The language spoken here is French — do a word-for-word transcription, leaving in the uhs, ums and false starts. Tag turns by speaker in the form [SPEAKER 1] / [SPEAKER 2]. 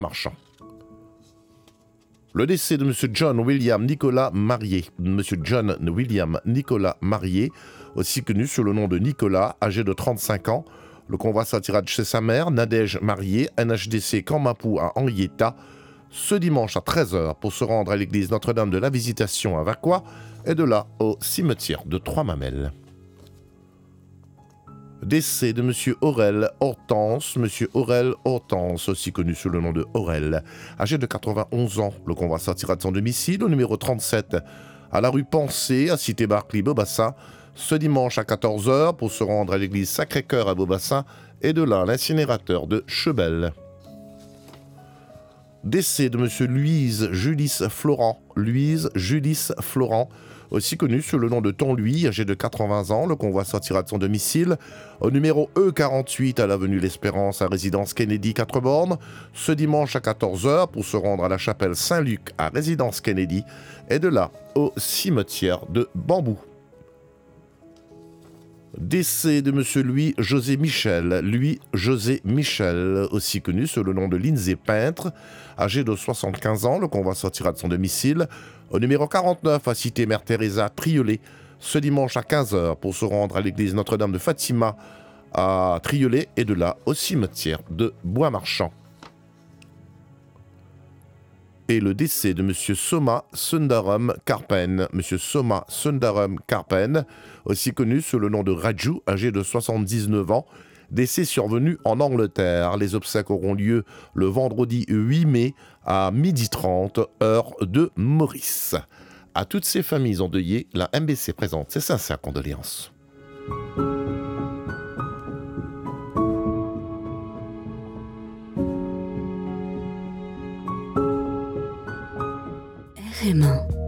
[SPEAKER 1] Marchand. Le décès de M. John William Nicolas Marié. M. John William Nicolas Marié, aussi connu sous le nom de Nicolas, âgé de trente-cinq ans. Le convoi s'attira de chez sa mère, Nadège Marié, N H D C Campmapou à Henrietta, ce dimanche à treize heures pour se rendre à l'église Notre-Dame de la Visitation à Vacquois et de là au cimetière de Trois-Mamelles. Décès de M. Aurel Hortense, M. Aurel Hortense, aussi connu sous le nom de Aurel, âgé de quatre-vingt-onze ans. Le convoi sortira de son domicile au numéro trente-sept, à la rue Pensée, à Cité Barclay, Beaubassin, ce dimanche à quatorze heures pour se rendre à l'église Sacré-Cœur à Beaubassin et de là à l'incinérateur de Chebel. Décès de M. Louise Julis Florent, Louise Julis Florent, aussi connu sous le nom de Tonlouis, âgé de quatre-vingts ans. Le convoi sortira de son domicile au numéro E quarante-huit à l'avenue L'Espérance à résidence Kennedy quatre bornes, ce dimanche à quatorze heures pour se rendre à la chapelle Saint-Luc à résidence Kennedy et de là au cimetière de Bambou. Décès de M. Louis-José Michel, Louis-José Michel, aussi connu sous le nom de Lindsay Peintre, âgé de soixante-quinze ans. Le convoi sortira de son domicile au numéro quarante-neuf à Cité Mère Teresa, Triolet, ce dimanche à quinze heures pour se rendre à l'église Notre-Dame de Fatima à Triolet et de là au cimetière de Bois-Marchand. Et le décès de M. Soma Sundaram Karpen. M. Soma Sundaram Karpen, aussi connu sous le nom de Raju, âgé de soixante-dix-neuf ans, décès survenu en Angleterre. Les obsèques auront lieu le vendredi huit mai à midi trente, heure de Maurice. À toutes ces familles endeuillées, la M B C présente ses sincères condoléances.
[SPEAKER 2] R M un